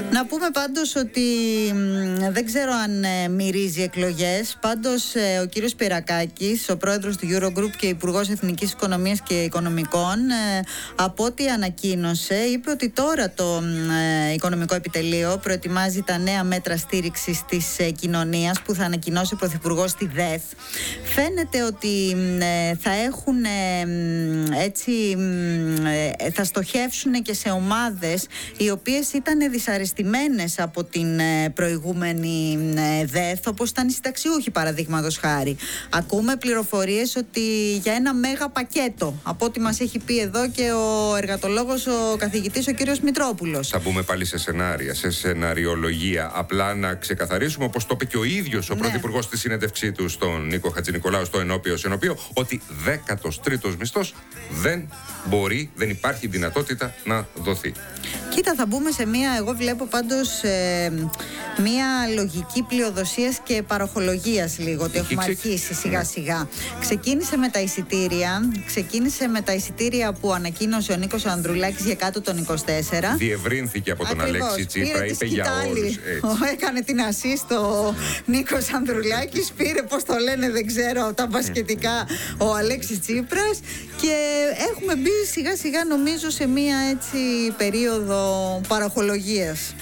Να πούμε πάντως ότι δεν ξέρω αν μυρίζει εκλογές. Πάντως ο κύριος Πυρακάκης, ο πρόεδρος του Eurogroup και υπουργός Εθνικής Οικονομίας και Οικονομικών, από ό,τι ανακοίνωσε, είπε ότι τώρα το Οικονομικό Επιτελείο προετοιμάζει τα νέα μέτρα στήριξης της κοινωνίας που θα ανακοινώσει ο πρωθυπουργός στη ΔΕΘ. Φαίνεται ότι θα έχουν θα στοχεύσουν και σε ομάδες οι οποίες ήταν δυσαρεστημένες από την προηγούμενη ΔΕΘ, όπως ήταν οι συνταξιούχοι, παραδείγματος χάρη. Ακούμε πληροφορίες ότι για ένα μέγα πακέτο, από ό,τι μας έχει πει εδώ και ο εργατολόγος, ο καθηγητής, ο κύριος Μητρόπουλος. Θα μπούμε πάλι σε σενάρια, σε σεναριολογία. Απλά να ξεκαθαρίσουμε, όπως το είπε και ο ίδιος ο πρωθυπουργός στη συνέντευξή του στον Νίκο Χατζηνικολάου στο Ενώπιο Συνοπείο, ότι 13ος μισθός δεν υπάρχει δυνατότητα να δοθεί. Κοίτα, θα μπούμε σε εγώ βλέπω πάντως μια λογική πλειοδοσίας και παροχολογίας λίγο, ότι έχουμε αρχίσει σιγά σιγά. Ξεκίνησε με τα εισιτήρια που ανακοίνωσε ο Νίκος Ανδρουλάκης για κάτω των 24. Διευρύνθηκε από τον Αλέξη Τσίπρα, είπε για όλους. Έκανε την ασίστ ο Νίκος Ανδρουλάκης, πήρε, πώς το λένε, δεν ξέρω, τα μπασκετικά ο Αλέξης Τσίπρας, και έχουμε μπει σιγά σιγά, νομίζω, σε μια περίοδο παροχολογίας.